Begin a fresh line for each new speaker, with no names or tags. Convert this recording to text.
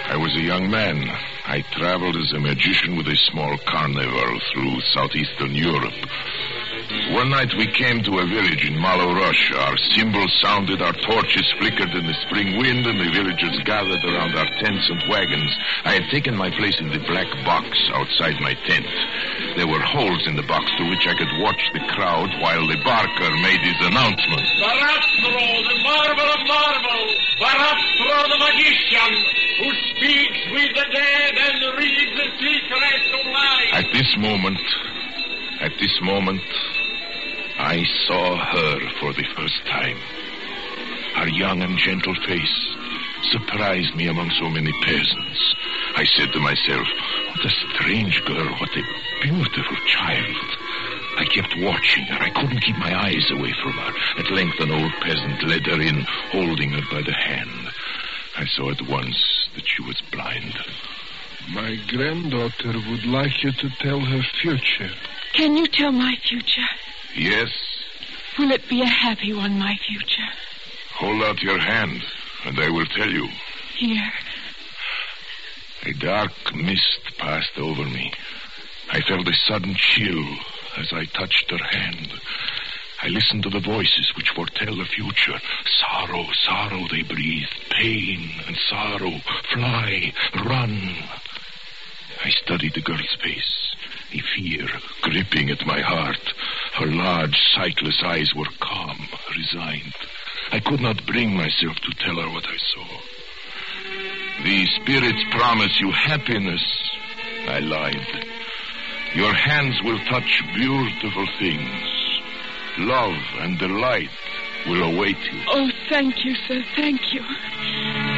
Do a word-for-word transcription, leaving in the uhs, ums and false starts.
I was a young man. I traveled as a magician with a small carnival through southeastern Europe. One night we came to a village in Malorush. Our cymbals sounded, our torches flickered in the spring wind, and the villagers gathered around our tents and wagons. I had taken my place in the black box outside my tent. There were holes in the box through which I could watch the crowd while the barker made his announcement.
Barastro, the marvel of marvels. Barastro, the magician, who speaks with the dead and reads the secrets of life.
At this moment, at this moment, I saw her for the first time. Her young and gentle face surprised me among so many peasants. I said to myself, what a strange girl, what a beautiful child. I kept watching her. I couldn't keep my eyes away from her. At length, an old peasant led her in, holding her by the hand. I saw at once that she was blind.
My granddaughter would like you to tell her future.
Can you tell my future?
Yes.
Will it be a happy one, my future?
Hold out your hand, and I will tell you.
Here.
A dark mist passed over me. I felt a sudden chill as I touched her hand. I listened to the voices which foretell the future. Sorrow, sorrow, they breathed. Pain and sorrow. Fly, run. I studied the girl's face, the fear gripping at my heart. Her large, sightless eyes were calm, resigned. I could not bring myself to tell her what I saw. The spirits promise you happiness. I lied. Your hands will touch beautiful things. Love and delight will await you.
Oh, thank you, sir, thank you.